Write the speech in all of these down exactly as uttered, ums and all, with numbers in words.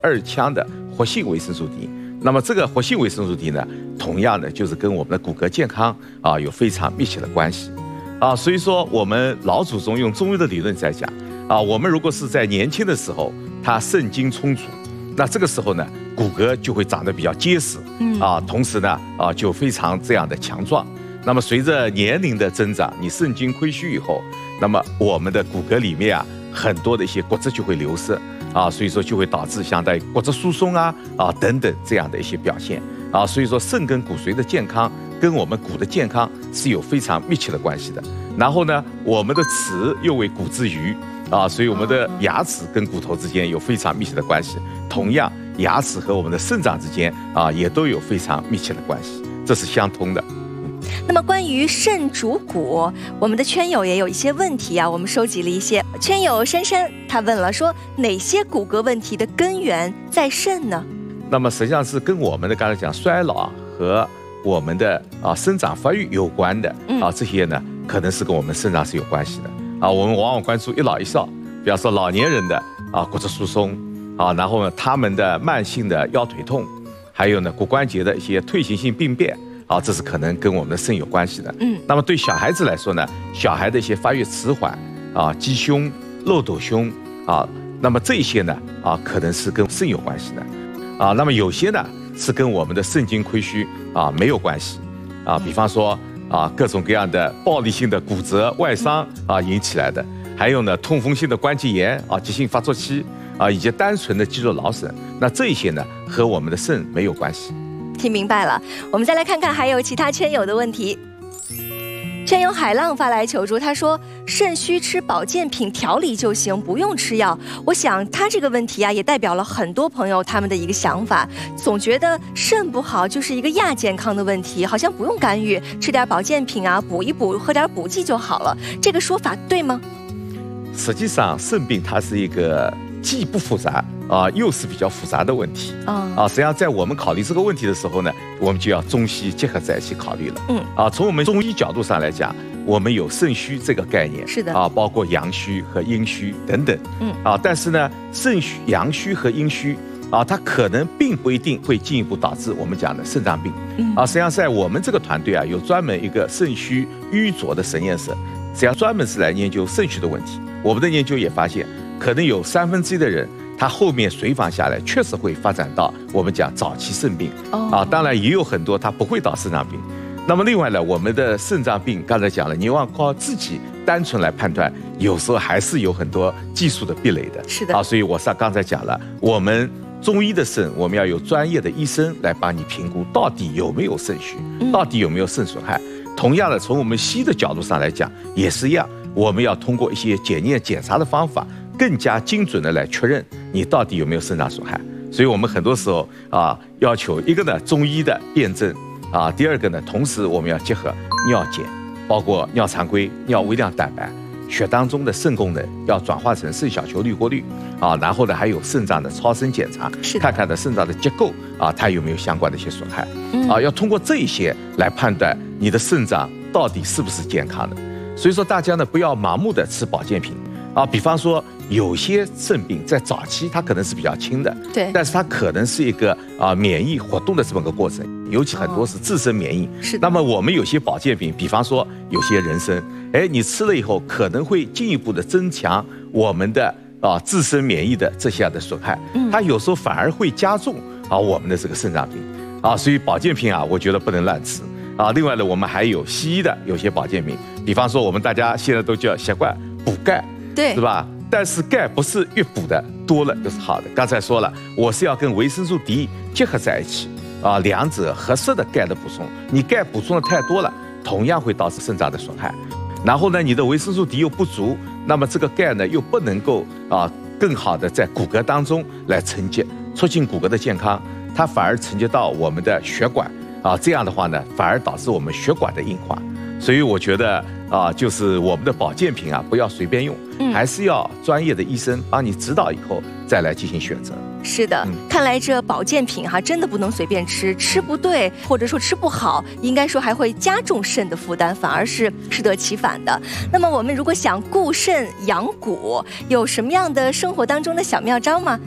二羟的活性维生素 D。那么这个活性维生素 D 呢，同样的就是跟我们的骨骼健康啊有非常密切的关系啊。所以说，我们老祖宗用中医的理论在讲啊，我们如果是在年轻的时候，它肾精充足，那这个时候呢，骨骼就会长得比较结实，啊，同时呢，啊就非常这样的强壮。那么随着年龄的增长，你肾精亏虚以后，那么我们的骨骼里面啊，很多的一些骨质就会流失。啊，所以说就会导致相当于骨质疏松啊啊等等这样的一些表现啊，所以说肾跟骨髓的健康跟我们骨的健康是有非常密切的关系的。然后呢，我们的齿又为骨之余啊，所以我们的牙齿跟骨头之间有非常密切的关系。同样，牙齿和我们的肾脏之间啊也都有非常密切的关系，这是相通的。 那么关于肾主骨，我们的圈友也有一些问题啊，我们收集了一些。圈友珊珊她问了，说哪些骨骼问题的根源在肾呢？ 那么实际上是跟我们的刚才讲衰老和我们的啊生长发育有关的啊，这些呢可能是跟我们肾脏是有关系的啊。我们往往关注一老一少，比方说老年人的啊骨质疏松啊，然后呢他们的慢性的腰腿痛，还有呢骨关节的一些退行性病变。啊，这是可能跟我们的肾有关系的。嗯，那么对小孩子来说呢，小孩的一些发育迟缓啊、鸡胸、漏斗胸啊，那么这些呢啊，可能是跟肾有关系的。啊，那么有些呢是跟我们的肾精亏虚啊没有关系。啊，比方说啊各种各样的暴力性的骨折、外伤啊引起来的，还有呢痛风性的关节炎啊、急性发作期啊，以及单纯的肌肉劳损，那这些呢和我们的肾没有关系。 听明白了，我们再来看看还有其他圈友的问题。圈友海浪发来求助，他说肾虚吃保健品调理就行，不用吃药。我想他这个问题啊，也代表了很多朋友他们的一个想法，总觉得肾不好就是一个亚健康的问题，好像不用干预，吃点保健品啊，补一补，喝点补剂就好了。这个说法对吗？ 实际上，肾病它是一个既不复杂啊，又是比较复杂的问题啊。啊，实际上在我们考虑这个问题的时候呢，我们就要中西结合在一起考虑了。嗯，啊，从我们中医角度上来讲，我们有肾虚这个概念， 是的啊，包括阳虚和阴虚等等。嗯，啊，但是呢，肾虚、阳虚和阴虚啊，它可能并不一定会进一步导致我们讲的肾脏病。嗯，啊，实际上在我们这个团队啊，有专门一个肾虚瘀浊的实验室，实际上专门是来研究肾虚的问题。我们的研究也发现，可能有三分之一的人，他后面随访下来，确实会发展到我们讲早期肾病。啊，当然也有很多他不会到肾脏病。那么另外呢，我们的肾脏病刚才讲了，你要靠自己单纯来判断，有时候还是有很多技术的壁垒的。 是的。 啊，所以我上刚才讲了，我们中医的肾，我们要有专业的医生来帮你评估到底有没有肾虚，到底有没有肾损害。同样的，从我们西医的角度上来讲，也是一样。我们要通过一些检验检查的方法，更加精准的来确认你到底有没有肾脏损害。所以我们很多时候啊，要求一个呢中医的验证啊，第二个呢，同时我们要结合尿检，包括尿常规、尿微量蛋白、血当中的肾功能要转化成肾小球滤过率啊，然后呢还有肾脏的超声检查，看看的肾脏的结构啊，它有没有相关的一些损害啊，要通过这一些来判断你的肾脏到底是不是健康的。所以说大家呢不要盲目的吃保健品啊，比方说有些肾病在早期它可能是比较轻的， 对， 但是它可能是一个啊免疫活动的这么个过程，尤其很多是自身免疫。 是。 那么我们有些保健品，比方说有些人参，哎，你吃了以后可能会进一步的增强我们的啊自身免疫的这些的损害，它有时候反而会加重啊我们的这个肾脏病啊，所以保健品啊，我觉得不能乱吃。啊，另外呢，我们还有西医的有些保健品，比方说我们大家现在都叫习惯补钙， 对， 是吧？但是钙不是越补的多了就是好的。刚才说了，我是要跟维生素 D 结合在一起啊，两者合适的钙的补充。你钙补充的太多了，同样会导致肾脏的损害。然后呢，你的维生素 D 又不足，那么这个钙呢又不能够啊更好的在骨骼当中来承接，促进骨骼的健康，它反而承接到我们的血管。啊，这样的话呢，反而导致我们血管的硬化，所以我觉得啊，就是我们的保健品啊，不要随便用，嗯、还是要专业的医生帮你指导以后再来进行选择。 是的，嗯、看来这保健品哈、啊，真的不能随便吃，吃不对或者说吃不好，应该说还会加重肾的负担，反而是适得其反的。那么我们如果想固肾养骨，有什么样的生活当中的小妙招吗？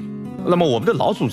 那么我们的老祖